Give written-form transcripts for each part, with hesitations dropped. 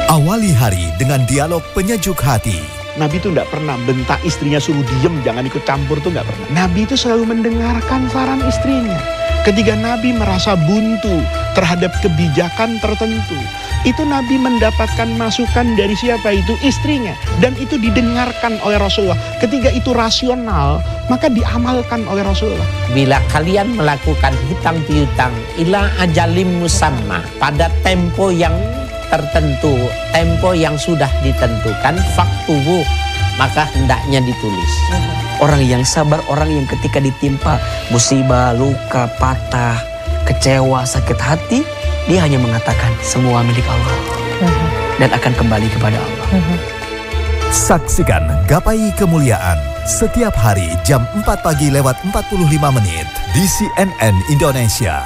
Awali hari dengan dialog penyejuk hati. Nabi itu nggak pernah bentak istrinya suruh diem, jangan ikut campur, tuh nggak pernah. Nabi itu selalu mendengarkan saran istrinya. Ketika Nabi merasa buntu terhadap kebijakan tertentu, itu Nabi mendapatkan masukan dari siapa? Itu istrinya. Dan itu didengarkan oleh Rasulullah. Ketika itu rasional, maka diamalkan oleh Rasulullah. Bila kalian melakukan hutang piutang ila ajalim musamma, pada tempo yang tertentu, tempo yang sudah ditentukan, faktubu, maka hendaknya ditulis. Orang yang sabar, orang yang ketika ditimpa musibah, luka, patah, kecewa, sakit hati, dia hanya mengatakan semua milik Allah dan akan kembali kepada Allah. Saksikan Gapai Kemuliaan setiap hari jam 4 pagi lewat 45 menit di CNN Indonesia.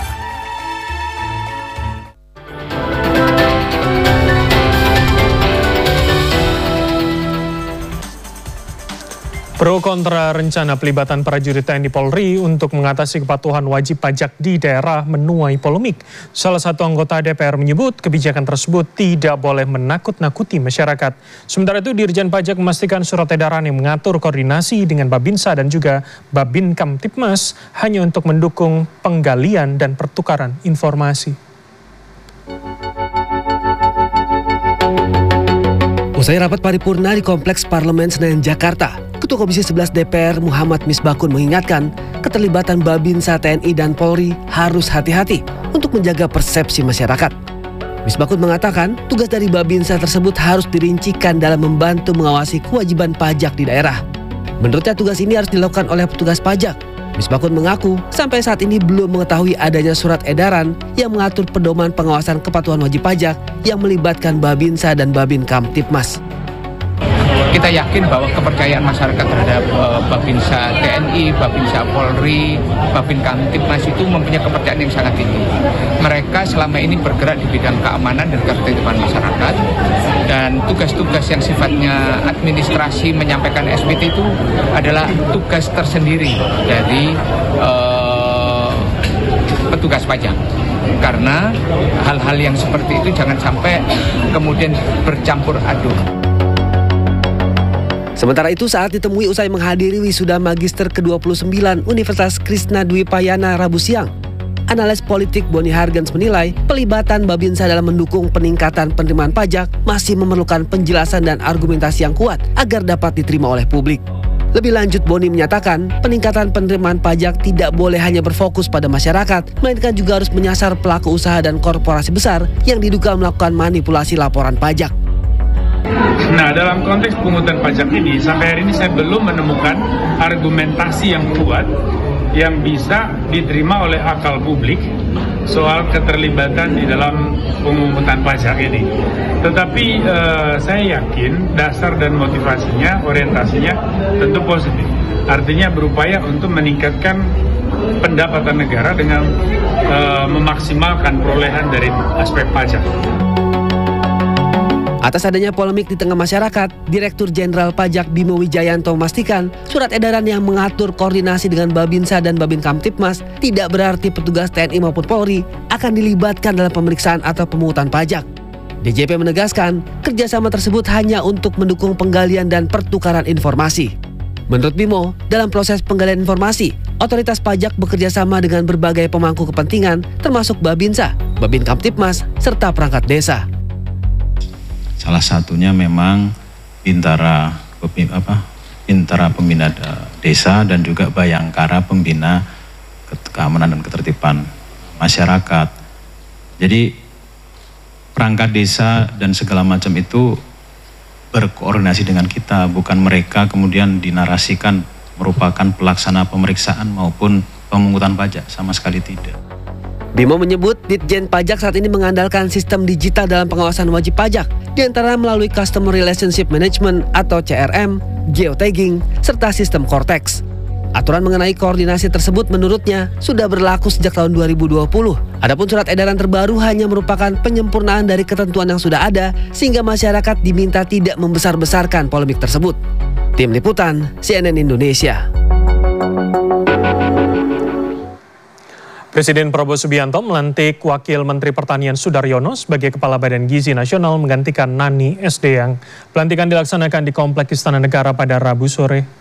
Pro kontra rencana pelibatan prajurit TNI Polri untuk mengatasi kepatuhan wajib pajak di daerah menuai polemik. Salah satu anggota DPR menyebut kebijakan tersebut tidak boleh menakut-nakuti masyarakat. Sementara itu Dirjen Pajak memastikan surat edaran yang mengatur koordinasi dengan Babinsa dan juga Babin Kamtipmas hanya untuk mendukung penggalian dan pertukaran informasi. Usai rapat paripurna di Kompleks Parlemen Senayan, Jakarta, Ketua Komisi 11 DPR Muhammad Misbakun mengingatkan keterlibatan Babinsa TNI dan Polri harus hati-hati untuk menjaga persepsi masyarakat. Misbakun mengatakan tugas dari Babinsa tersebut harus dirincikan dalam membantu mengawasi kewajiban pajak di daerah. Menurutnya tugas ini harus dilakukan oleh petugas pajak. Misbakun mengaku sampai saat ini belum mengetahui adanya surat edaran yang mengatur pedoman pengawasan kepatuhan wajib pajak yang melibatkan Babinsa dan Babin Kamtipmas. Kita yakin bahwa kepercayaan masyarakat terhadap Babinsa TNI, Babinsa Polri, Babin Kamtipmas itu mempunyai kepercayaan yang sangat tinggi. Mereka selama ini bergerak di bidang keamanan dan ketertiban masyarakat, dan tugas-tugas yang sifatnya administrasi menyampaikan SPT itu adalah tugas tersendiri dari petugas pajak. Karena hal-hal yang seperti itu jangan sampai kemudian bercampur aduk. Sementara itu saat ditemui usai menghadiri wisuda magister ke-29 Universitas Krishna Dwipayana Rabu siang, analis politik Boni Hargens menilai pelibatan Babinsa dalam mendukung peningkatan penerimaan pajak masih memerlukan penjelasan dan argumentasi yang kuat agar dapat diterima oleh publik. Lebih lanjut, Boni menyatakan peningkatan penerimaan pajak tidak boleh hanya berfokus pada masyarakat, melainkan juga harus menyasar pelaku usaha dan korporasi besar yang diduga melakukan manipulasi laporan pajak. Nah, dalam konteks pungutan pajak ini, sampai hari ini saya belum menemukan argumentasi yang kuat yang bisa diterima oleh akal publik soal keterlibatan di dalam pungutan pajak ini. Tetapi saya yakin dasar dan motivasinya, orientasinya tentu positif. Artinya berupaya untuk meningkatkan pendapatan negara dengan memaksimalkan perolehan dari aspek pajak. Atas adanya polemik di tengah masyarakat, Direktur Jenderal Pajak Bimo Wijayanto memastikan surat edaran yang mengatur koordinasi dengan Babinsa dan Babin Kamtipmas tidak berarti petugas TNI maupun Polri akan dilibatkan dalam pemeriksaan atau pemungutan pajak. DJP menegaskan kerjasama tersebut hanya untuk mendukung penggalian dan pertukaran informasi. Menurut Bimo, dalam proses penggalian informasi, otoritas pajak bekerja sama dengan berbagai pemangku kepentingan termasuk Babinsa, Babin Kamtipmas, serta perangkat desa. Salah satunya memang Bintara Pembina Desa dan juga Bayangkara Pembina Keamanan dan Ketertiban Masyarakat. Jadi perangkat desa dan segala macam itu berkoordinasi dengan kita, bukan mereka kemudian dinarasikan merupakan pelaksana pemeriksaan maupun pemungutan pajak, sama sekali tidak. Bimo menyebut Ditjen Pajak saat ini mengandalkan sistem digital dalam pengawasan wajib pajak, diantara melalui Customer Relationship Management atau CRM, geotagging, serta sistem Cortex. Aturan mengenai koordinasi tersebut menurutnya sudah berlaku sejak tahun 2020. Adapun surat edaran terbaru hanya merupakan penyempurnaan dari ketentuan yang sudah ada, sehingga masyarakat diminta tidak membesar-besarkan polemik tersebut. Tim Liputan, CNN Indonesia. Presiden Prabowo Subianto melantik Wakil Menteri Pertanian Sudaryono sebagai Kepala Badan Gizi Nasional menggantikan Nani SDyang. Pelantikan dilaksanakan di Kompleks Istana Negara pada Rabu sore.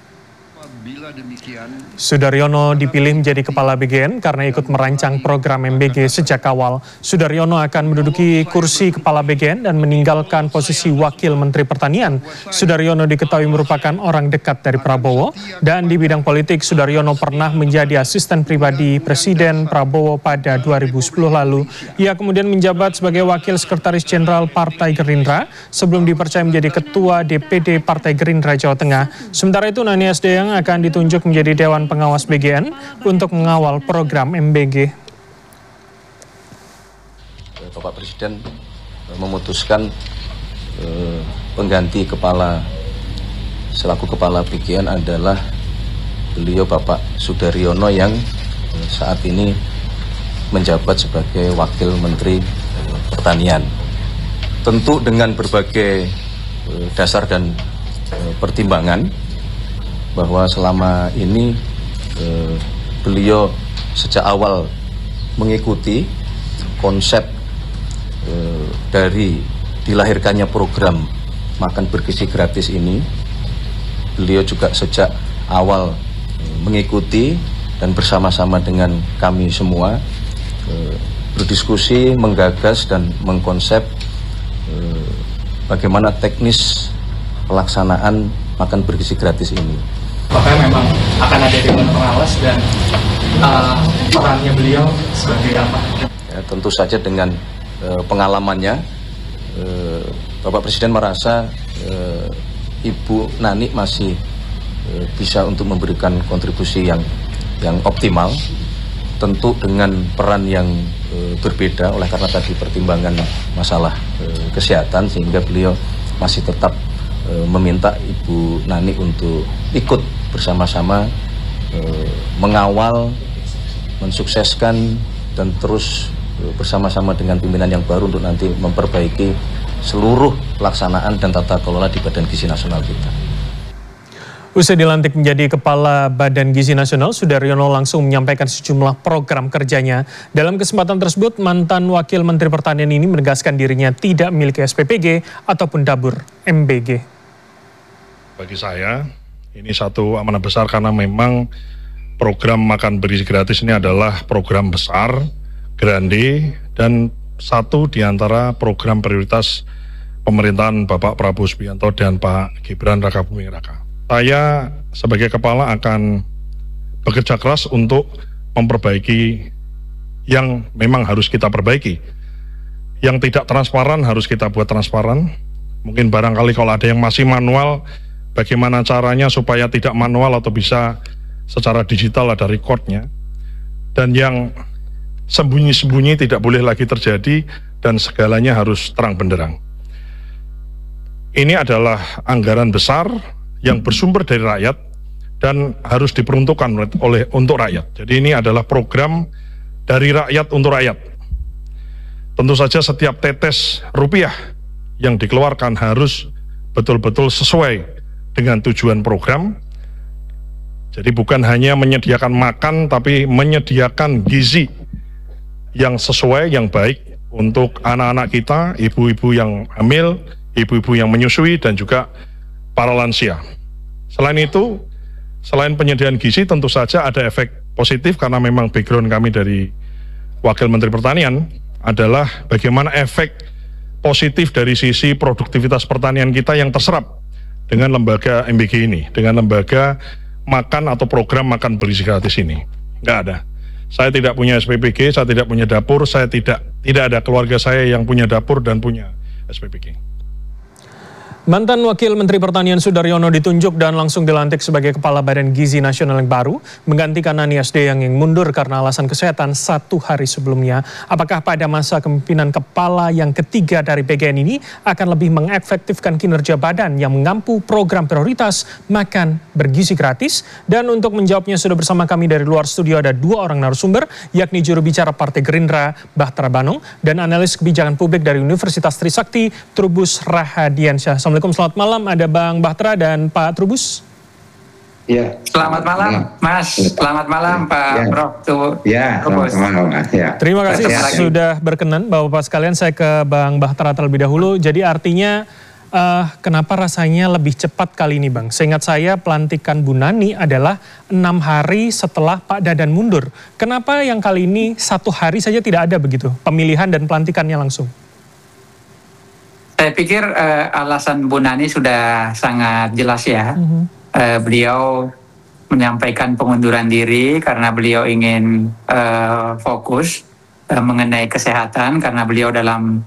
Sudaryono dipilih menjadi Kepala BGN karena ikut merancang program MBG sejak awal. Sudaryono akan menduduki kursi Kepala BGN dan meninggalkan posisi Wakil Menteri Pertanian. Sudaryono diketahui merupakan orang dekat dari Prabowo dan di bidang politik Sudaryono pernah menjadi asisten pribadi Presiden Prabowo pada 2010 lalu. Ia kemudian menjabat sebagai Wakil Sekretaris Jenderal Partai Gerindra sebelum dipercaya menjadi Ketua DPD Partai Gerindra Jawa Tengah. Sementara itu Nani SDyang akan ditunjuk menjadi Dewan Pengawas BGN untuk mengawal program MBG. Bapak Presiden memutuskan pengganti selaku Kepala BGN adalah beliau Bapak Sudaryono yang saat ini menjabat sebagai Wakil Menteri Pertanian. Tentu dengan berbagai dasar dan pertimbangan bahwa selama ini beliau sejak awal mengikuti konsep dari dilahirkannya program makan bergizi gratis ini. Beliau juga sejak awal mengikuti dan bersama-sama dengan kami semua berdiskusi, menggagas dan mengkonsep bagaimana teknis pelaksanaan makan bergizi gratis ini. Apakah memang akan ada dewan pengawas dan perannya beliau sebagai apa? Ya, tentu saja dengan pengalamannya, Bapak Presiden merasa Ibu Nani masih bisa untuk memberikan kontribusi yang optimal, tentu dengan peran yang berbeda oleh karena tadi pertimbangan masalah kesehatan, sehingga beliau masih tetap meminta Ibu Nani untuk ikut bersama-sama mengawal, mensukseskan dan terus bersama-sama dengan pimpinan yang baru untuk nanti memperbaiki seluruh pelaksanaan dan tata kelola di Badan Gizi Nasional kita. Usai dilantik menjadi Kepala Badan Gizi Nasional, Sudaryono langsung menyampaikan sejumlah program kerjanya. Dalam kesempatan tersebut, mantan Wakil Menteri Pertanian ini menegaskan dirinya tidak memiliki SPPG ataupun dapur MBG. Bagi saya, ini satu amanah besar karena memang program makan bergizi gratis ini adalah program besar, grande, dan satu di antara program prioritas pemerintahan Bapak Prabowo Subianto dan Pak Gibran Rakabuming Raka. Saya sebagai kepala akan bekerja keras untuk memperbaiki yang memang harus kita perbaiki. Yang tidak transparan harus kita buat transparan. Mungkin barangkali kalau ada yang masih manual, bagaimana caranya supaya tidak manual atau bisa secara digital ada recordnya. Dan yang sembunyi-sembunyi tidak boleh lagi terjadi dan segalanya harus terang benderang. Ini adalah anggaran besar yang bersumber dari rakyat dan harus diperuntukkan untuk rakyat. Jadi ini adalah program dari rakyat untuk rakyat. Tentu saja setiap tetes rupiah yang dikeluarkan harus betul-betul sesuai dengan tujuan program. Jadi bukan hanya menyediakan makan, tapi menyediakan gizi yang sesuai, yang baik untuk anak-anak kita, ibu-ibu yang hamil, ibu-ibu yang menyusui, dan juga para lansia. Selain itu, selain penyediaan gizi, tentu saja ada efek positif karena memang background kami dari Wakil Menteri Pertanian adalah bagaimana efek positif dari sisi produktivitas pertanian kita yang terserap dengan lembaga MBG ini, dengan lembaga makan atau program makan bergizi gratis ini. Nggak ada. Saya tidak punya SPPG, saya tidak punya dapur, saya tidak ada keluarga saya yang punya dapur dan punya SPPG. Mantan Wakil Menteri Pertanian Sudaryono ditunjuk dan langsung dilantik sebagai Kepala Badan Gizi Nasional yang baru, menggantikan Nani SDyang yang mundur karena alasan kesehatan 1 hari sebelumnya. Apakah pada masa kepemimpinan kepala yang ketiga dari BGN ini akan lebih mengefektifkan kinerja badan yang mengampu program prioritas makan bergizi gratis? Dan untuk menjawabnya sudah bersama kami dari luar studio ada 2 orang narasumber, yakni juru bicara Partai Gerindra Bahtera Banung dan analis kebijakan publik dari Universitas Trisakti Trubus Rahadiansyah. Assalamualaikum, selamat malam. Ada Bang Bahtera dan Pak Trubus. Ya. Selamat malam, Mas. Selamat malam, Pak Prof. Ya, selamat malam, Mas. Ya. Terima kasih sudah berkenan, Bapak-Bapak sekalian. Saya ke Bang Bahtera terlebih dahulu. Jadi artinya kenapa rasanya lebih cepat kali ini, Bang? Seingat saya pelantikan Bu Nani adalah 6 hari setelah Pak Dadan mundur. Kenapa yang kali ini 1 hari saja tidak ada begitu pemilihan dan pelantikannya langsung? Saya pikir alasan Bu Nani sudah sangat jelas ya. Beliau menyampaikan pengunduran diri karena beliau ingin fokus mengenai kesehatan, karena beliau dalam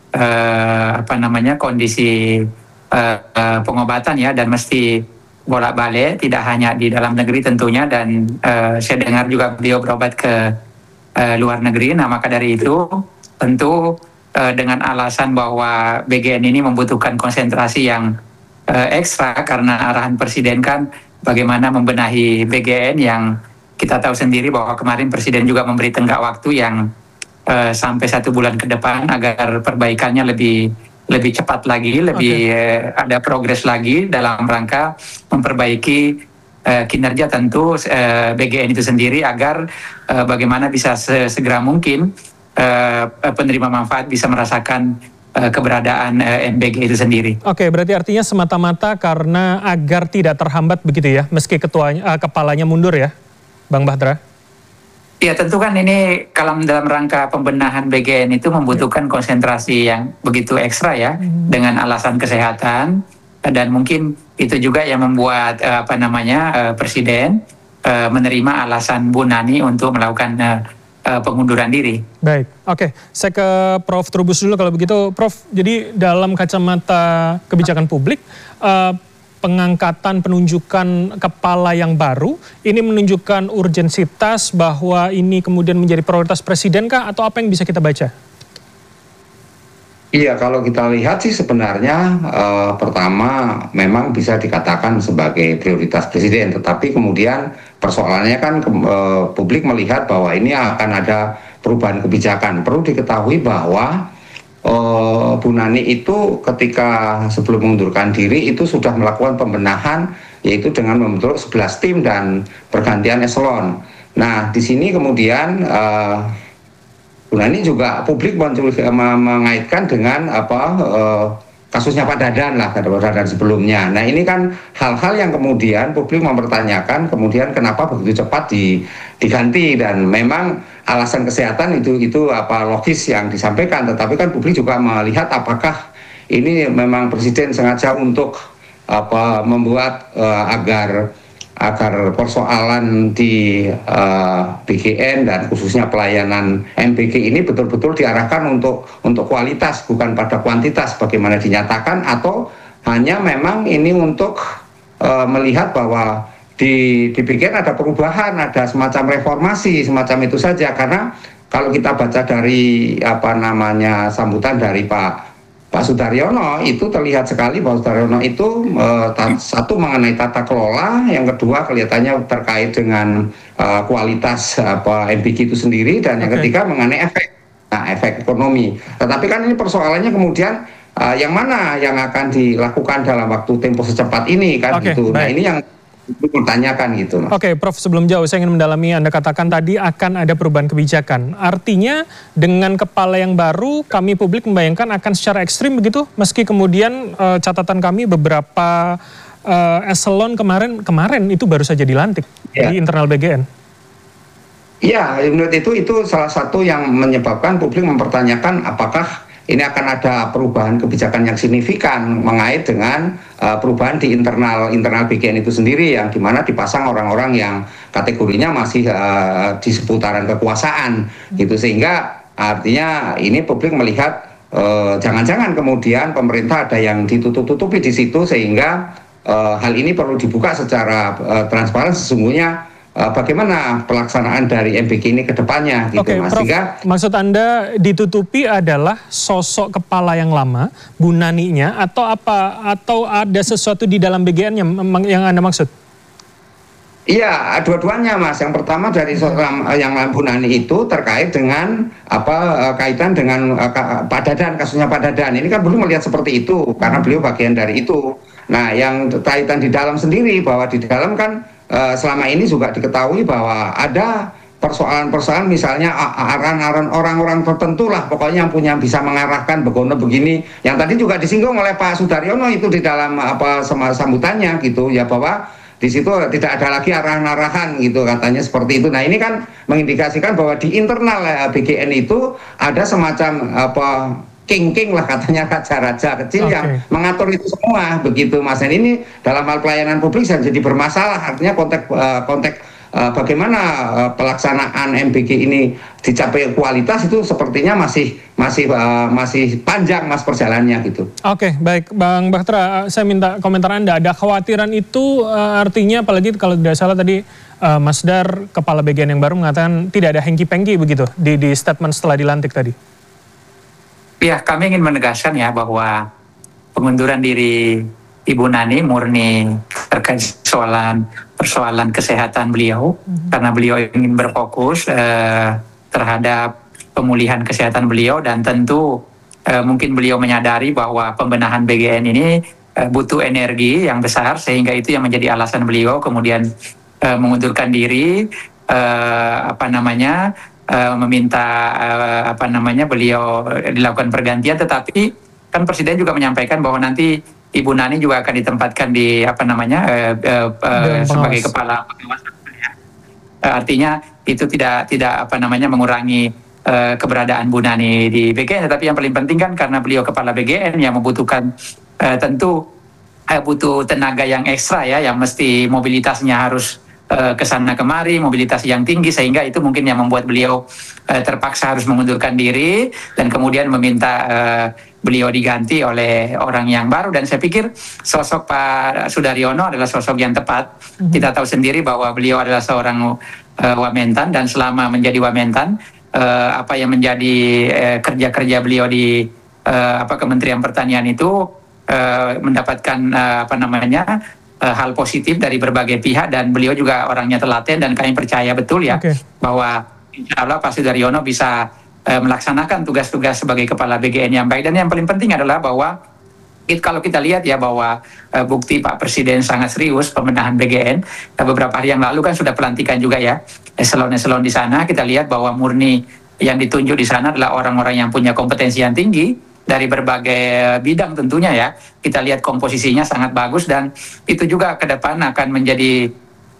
kondisi pengobatan ya, dan mesti bolak-balik, tidak hanya di dalam negeri tentunya, dan saya dengar juga beliau berobat ke luar negeri. Nah, maka dari itu tentu dengan alasan bahwa BGN ini membutuhkan konsentrasi yang ekstra, karena arahan Presiden kan bagaimana membenahi BGN yang kita tahu sendiri bahwa kemarin Presiden juga memberi tenggat waktu yang sampai 1 bulan ke depan agar perbaikannya lebih cepat lagi, lebih ada progres lagi dalam rangka memperbaiki kinerja tentu BGN itu sendiri, agar bagaimana bisa segera mungkin penerima manfaat bisa merasakan keberadaan MBG itu sendiri. Oke, berarti artinya semata-mata karena agar tidak terhambat begitu ya, meski kepalanya mundur ya, Bang Bahtera? Ya, tentu kan ini kalau dalam rangka pembenahan BGN itu membutuhkan konsentrasi yang begitu ekstra ya, dengan alasan kesehatan, dan mungkin itu juga yang membuat Presiden menerima alasan Bu Nani untuk melakukan pengunduran diri. Baik, oke. Saya ke Prof. Trubus dulu kalau begitu. Prof, jadi dalam kacamata kebijakan publik, pengangkatan penunjukan kepala yang baru, ini menunjukkan urgensitas bahwa ini kemudian menjadi prioritas Presiden kah, atau apa yang bisa kita baca? Iya, kalau kita lihat sih sebenarnya pertama memang bisa dikatakan sebagai prioritas Presiden, tetapi kemudian persoalannya kan publik melihat bahwa ini akan ada perubahan kebijakan. Perlu diketahui bahwa Bu Nani itu ketika sebelum mengundurkan diri itu sudah melakukan pembenahan, yaitu dengan membentuk 11 tim dan pergantian eselon. Nah, di sini kemudian Bu Nani juga publik mengaitkan dengan kasusnya Pak Dadan lah, Pak Dadan sebelumnya. Nah, ini kan hal-hal yang kemudian publik mempertanyakan kemudian kenapa begitu cepat diganti, dan memang alasan kesehatan itu logis yang disampaikan, tetapi kan publik juga melihat apakah ini memang Presiden sengaja untuk membuat agar persoalan di BGN dan khususnya pelayanan MBG ini betul-betul diarahkan untuk kualitas, bukan pada kuantitas bagaimana dinyatakan, atau hanya memang ini untuk melihat bahwa di BGN ada perubahan, ada semacam reformasi, semacam itu saja. Karena kalau kita baca dari sambutan dari Pak Sudaryono, itu terlihat sekali bahwa Sudaryono itu satu mengenai tata kelola, yang kedua kelihatannya terkait dengan kualitas MBG itu sendiri, dan yang ketiga mengenai efek ekonomi. Tetapi kan ini persoalannya kemudian yang mana yang akan dilakukan dalam waktu tempo secepat ini kan gitu. Nah, ini yang dipertanyakan gitu. Oke, Prof, sebelum jauh saya ingin mendalami, Anda katakan tadi akan ada perubahan kebijakan. Artinya dengan kepala yang baru, kami publik membayangkan akan secara ekstrim begitu, meski kemudian catatan kami beberapa eselon kemarin itu baru saja dilantik di internal BGN. Iya, menurut itu salah satu yang menyebabkan publik mempertanyakan apakah ini akan ada perubahan kebijakan yang signifikan mengait dengan perubahan di internal BGN itu sendiri, yang dimana dipasang orang-orang yang kategorinya masih di seputaran kekuasaan gitu, sehingga artinya ini publik melihat jangan-jangan kemudian pemerintah ada yang ditutup-tutupi di situ, sehingga hal ini perlu dibuka secara transparan sesungguhnya. Bagaimana pelaksanaan dari MBG ini ke depannya gitu, Mas. Prof, maksud Anda ditutupi adalah sosok kepala yang lama, Bu Naninya, atau apa? Atau ada sesuatu di dalam BGN yang Anda maksud? Iya, dua-duanya, Mas. Yang pertama dari yang Bu Nani itu terkait dengan kaitan dengan Pak Dadan, kasusnya Pak Dadan. Ini kan belum melihat seperti itu karena beliau bagian dari itu. Nah, yang kaitan di dalam sendiri, bahwa di dalam kan selama ini juga diketahui bahwa ada persoalan-persoalan, misalnya arahan-arahan orang-orang tertentu lah, pokoknya yang bisa mengarahkan begono begini. Yang tadi juga disinggung oleh Pak Sudaryono itu di dalam sambutannya gitu ya, bahwa di situ tidak ada lagi arahan-arahan gitu, katanya seperti itu. Nah, ini kan mengindikasikan bahwa di internal BGN itu ada semacam king lah, katanya raja-raja kecil yang mengatur itu semua begitu, Mas. Dan ini dalam hal pelayanan publik jadi bermasalah, artinya konteks bagaimana pelaksanaan MBG ini dicapai kualitas itu sepertinya masih panjang, Mas, perjalanannya gitu. Oke, baik, Bang Bahtera, saya minta komentar Anda. Ada kekhawatiran itu artinya, apalagi kalau tidak salah tadi Mas Dar, Kepala BGN yang baru, mengatakan tidak ada hengki-pengki begitu di statement setelah dilantik tadi. Ya, kami ingin menegaskan ya bahwa pengunduran diri Ibu Nani murni terkait persoalan kesehatan beliau, karena beliau ingin berfokus terhadap pemulihan kesehatan beliau, dan tentu mungkin beliau menyadari bahwa pembenahan BGN ini butuh energi yang besar, sehingga itu yang menjadi alasan beliau kemudian mengundurkan diri, meminta beliau dilakukan pergantian. Tetapi kan Presiden juga menyampaikan bahwa nanti Ibu Nani juga akan ditempatkan di sebagai kepala pengawas. Artinya itu tidak mengurangi keberadaan Bu Nani di BGN, tetapi yang paling penting kan karena beliau kepala BGN yang membutuhkan tentu butuh tenaga yang ekstra ya, yang mesti mobilitasnya harus kesana kemari, mobilitas yang tinggi, sehingga itu mungkin yang membuat beliau terpaksa harus mengundurkan diri dan kemudian meminta beliau diganti oleh orang yang baru. Dan saya pikir sosok Pak Sudaryono adalah sosok yang tepat. Kita tahu sendiri bahwa beliau adalah seorang Wamentan, dan selama menjadi Wamentan, apa yang menjadi kerja-kerja beliau di Kementerian Pertanian itu mendapatkan hal positif dari berbagai pihak, dan beliau juga orangnya telaten, dan kami percaya betul ya bahwa insya Allah Pak Sudaryono bisa melaksanakan tugas-tugas sebagai kepala BGN yang baik. Dan yang paling penting adalah bahwa kalau kita lihat ya bahwa bukti Pak Presiden sangat serius pembenahan BGN. Beberapa hari yang lalu kan sudah pelantikan juga ya eselon-eselon di sana. Kita lihat bahwa murni yang ditunjuk di sana adalah orang-orang yang punya kompetensi yang tinggi dari berbagai bidang tentunya ya. Kita lihat komposisinya sangat bagus, dan itu juga ke depan akan menjadi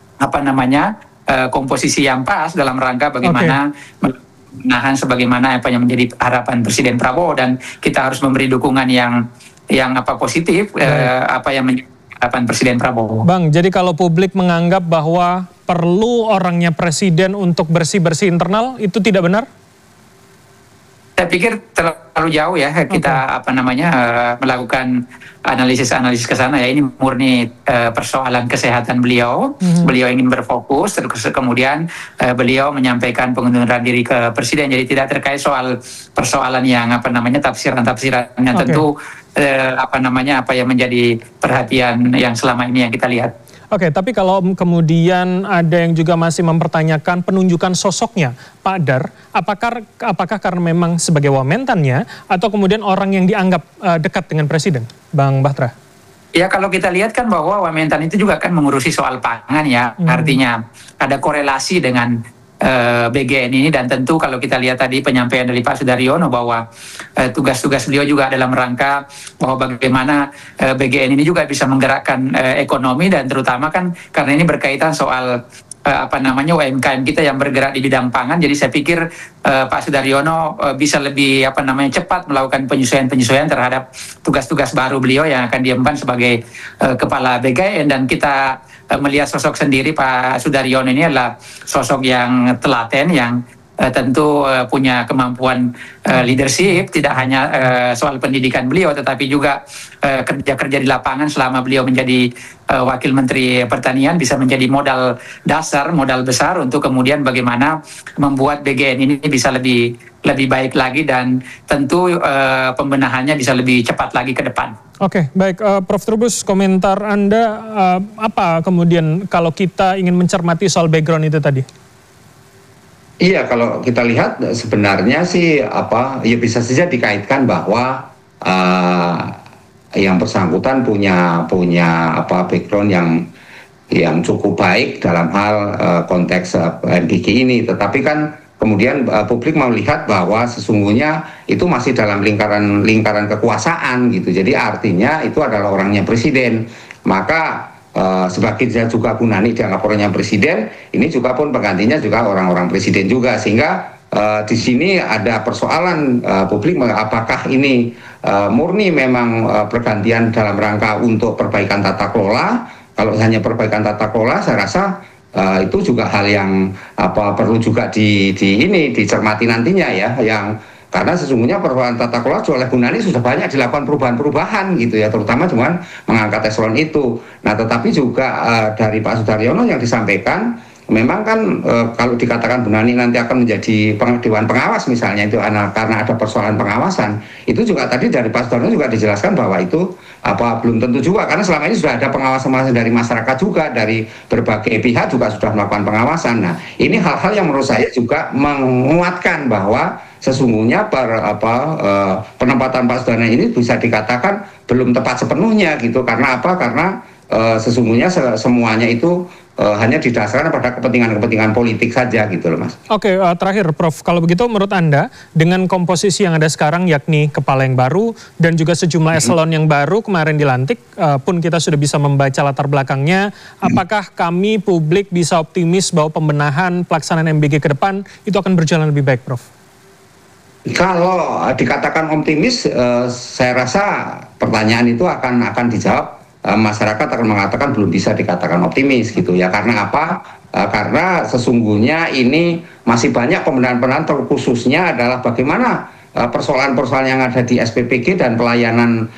komposisi yang pas dalam rangka bagaimana menahan sebagaimana apa yang menjadi harapan Presiden Prabowo, dan kita harus memberi dukungan yang positif apa yang menjadi harapan Presiden Prabowo. Bang, jadi kalau publik menganggap bahwa perlu orangnya Presiden untuk bersih-bersih internal, itu tidak benar? Saya pikir terlalu jauh ya kita melakukan analisis ke sana ya. Ini murni persoalan kesehatan beliau. Beliau ingin berfokus, terus kemudian beliau menyampaikan pengunduran diri ke Presiden. Jadi tidak terkait soal persoalan yang tafsiran-tafsiran yang tentu apa yang menjadi perhatian yang selama ini yang kita lihat. Oke, tapi kalau kemudian ada yang juga masih mempertanyakan penunjukan sosoknya, Pak Dar, apakah karena memang sebagai wamentannya atau kemudian orang yang dianggap dekat dengan Presiden, Bang Bahtera? Ya, kalau kita lihat kan bahwa Wamentan itu juga kan mengurusi soal pangan ya, artinya ada korelasi dengan BGN ini, dan tentu kalau kita lihat tadi penyampaian dari Pak Sudaryono bahwa tugas-tugas beliau juga dalam rangka bahwa bagaimana BGN ini juga bisa menggerakkan ekonomi, dan terutama kan karena ini berkaitan soal UMKM kita yang bergerak di bidang pangan. Jadi saya pikir Pak Sudaryono bisa lebih cepat melakukan penyesuaian terhadap tugas-tugas baru beliau yang akan diemban sebagai kepala BGN. Dan kita melihat sosok sendiri Pak Sudaryono ini adalah sosok yang telaten, yang tentu punya kemampuan leadership, tidak hanya soal pendidikan beliau, tetapi juga kerja-kerja di lapangan selama beliau menjadi Wakil Menteri Pertanian bisa menjadi modal dasar, modal besar untuk kemudian bagaimana membuat BGN ini bisa lebih baik lagi, dan tentu pembenahannya bisa lebih cepat lagi ke depan. Oke, baik. Prof. Trubus, komentar Anda apa kemudian kalau kita ingin mencermati soal background itu tadi? Iya, kalau kita lihat sebenarnya sih ya bisa saja dikaitkan bahwa yang bersangkutan punya background yang cukup baik dalam hal konteks MBG ini. Tetapi kan kemudian publik melihat bahwa sesungguhnya itu masih dalam lingkaran kekuasaan gitu. Jadi artinya itu adalah orangnya presiden. Maka sebagai dia juga Bu Nani dianggap orangnya presiden, ini juga pun penggantinya juga orang-orang presiden juga, sehingga di sini ada persoalan publik apakah ini murni memang pergantian dalam rangka untuk perbaikan tata kelola. Kalau hanya perbaikan tata kelola, saya rasa itu juga hal yang perlu juga dicermati nantinya ya, karena sesungguhnya perubahan tata kelola oleh Bu Nani sudah banyak dilakukan perubahan-perubahan gitu ya, terutama cuman mengangkat eselon itu. Nah, tetapi juga dari Pak Sudaryono yang disampaikan, memang kan kalau dikatakan Bu Nani nanti akan menjadi Dewan Pengawas misalnya, itu karena ada persoalan pengawasan, itu juga tadi dari Pak Sudaryono juga dijelaskan bahwa itu belum tentu juga, karena selama ini sudah ada pengawasan dari masyarakat juga, dari berbagai pihak juga sudah melakukan pengawasan. Nah, ini hal-hal yang menurut saya juga menguatkan bahwa sesungguhnya penempatan Pak Sudaryono ini bisa dikatakan belum tepat sepenuhnya gitu. Karena apa? Karena sesungguhnya semuanya itu hanya didasarkan pada kepentingan politik saja gitu loh, Mas. Oke, terakhir Prof, kalau begitu menurut Anda dengan komposisi yang ada sekarang, yakni kepala yang baru dan juga sejumlah eselon yang baru kemarin dilantik, pun kita sudah bisa membaca latar belakangnya, apakah kami publik bisa optimis bahwa pembenahan pelaksanaan MBG ke depan itu akan berjalan lebih baik, Prof? Kalau dikatakan optimis, saya rasa pertanyaan itu akan dijawab. Masyarakat akan mengatakan belum bisa dikatakan optimis gitu ya. Karena apa? Karena sesungguhnya ini masih banyak pembenahan terkhususnya adalah bagaimana persoalan-persoalan yang ada di SPPG dan pelayanan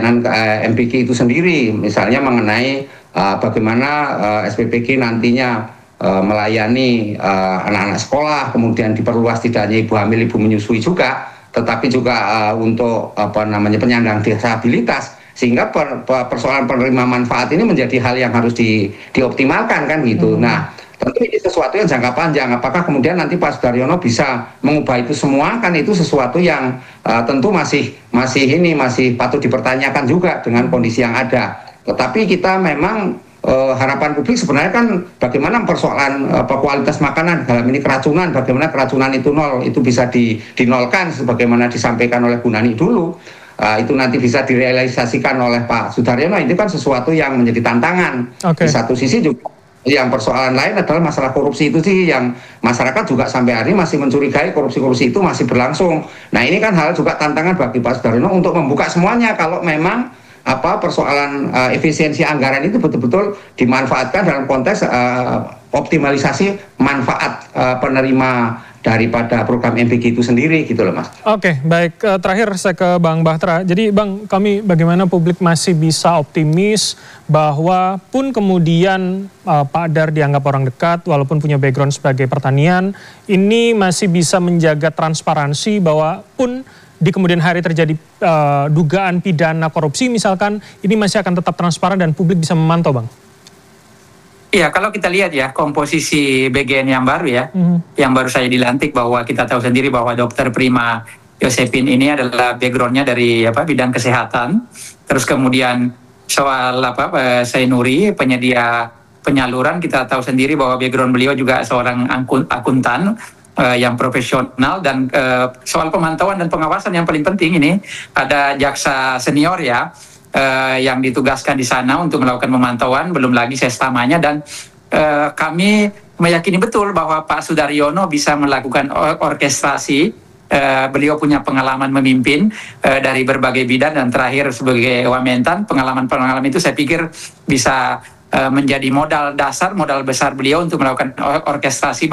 MBG itu sendiri. Misalnya mengenai bagaimana SPPG nantinya melayani anak-anak sekolah, kemudian diperluas tidak hanya ibu hamil, ibu menyusui juga, tetapi juga untuk penyandang disabilitas. Sehingga persoalan penerima manfaat ini menjadi hal yang harus dioptimalkan kan gitu. Nah, tentu ini sesuatu yang jangka panjang. Apakah kemudian nanti Pak Sudaryono bisa mengubah itu semua, kan itu sesuatu yang tentu masih patut dipertanyakan juga dengan kondisi yang ada. Tetapi kita memang harapan publik sebenarnya kan bagaimana persoalan kualitas makanan, dalam ini keracunan, bagaimana keracunan itu nol, itu bisa dinolkan sebagaimana disampaikan oleh Bu Nani dulu. Itu nanti bisa direalisasikan oleh Pak Sudaryono, itu kan sesuatu yang menjadi tantangan. Di satu sisi juga yang persoalan lain adalah masalah korupsi itu sih, yang masyarakat juga sampai hari ini masih mencurigai korupsi itu masih berlangsung. Nah, ini kan hal juga tantangan bagi Pak Sudaryono untuk membuka semuanya kalau memang persoalan efisiensi anggaran itu betul-betul dimanfaatkan dalam konteks optimalisasi manfaat penerima daripada program MBG itu sendiri gitu loh, Mas. Oke, baik. Terakhir saya ke Bang Bahtera. Jadi Bang, bagaimana publik masih bisa optimis bahwa pun kemudian Pak Dar dianggap orang dekat walaupun punya background sebagai pertanian, ini masih bisa menjaga transparansi bahwa pun di kemudian hari terjadi dugaan pidana korupsi misalkan, ini masih akan tetap transparan dan publik bisa memantau, Bang? Iya, kalau kita lihat ya komposisi BGN yang baru ya, yang baru saja dilantik, bahwa kita tahu sendiri bahwa Dr. Prima Yosepin ini adalah backgroundnya dari bidang kesehatan, terus kemudian soal Sainuri penyedia penyaluran, kita tahu sendiri bahwa background beliau juga seorang akuntan yang profesional, dan soal pemantauan dan pengawasan yang paling penting ini ada jaksa senior ya, yang ditugaskan di sana untuk melakukan pemantauan, belum lagi sestamanya, dan kami meyakini betul bahwa Pak Sudaryono bisa melakukan orkestrasi. Beliau punya pengalaman memimpin dari berbagai bidang, dan terakhir sebagai Wamentan, pengalaman itu saya pikir bisa menjadi modal dasar, modal besar beliau untuk melakukan orkestrasi